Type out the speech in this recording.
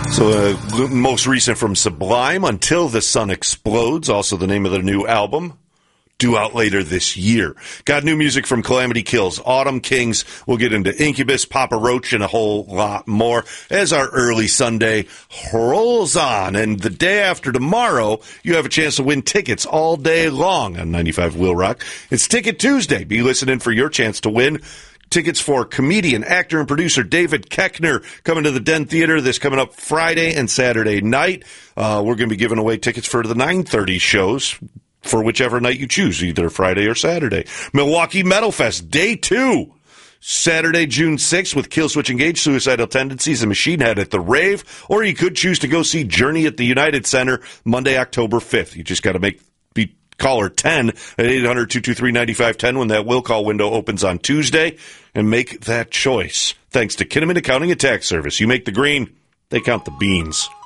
So, most recent from Sublime, Until the Sun Explodes, also the name of their new album, due out later this year. Got new music from Calamity Kills, Autumn Kings. We'll get into Incubus, Papa Roach, and a whole lot more as our early Sunday rolls on. And the day after tomorrow, you have a chance to win tickets all day long on 95 Will Rock. It's Ticket Tuesday. Be listening for your chance to win tickets for comedian, actor, and producer David Koechner coming to the Den Theater this coming up Friday and Saturday night. We're going to be giving away tickets for the 9:30 shows for whichever night you choose, either Friday or Saturday. Milwaukee Metal Fest, Day 2. Saturday, June 6th with Killswitch Engage, Suicidal Tendencies, and Machine Head at the Rave. Or you could choose to go see Journey at the United Center Monday, October 5th. You just got to be caller 10 at 800-223-9510 when that will call window opens on Tuesday, and make that choice. Thanks to Kinnaman Accounting and Tax Service. You make the green, they count the beans.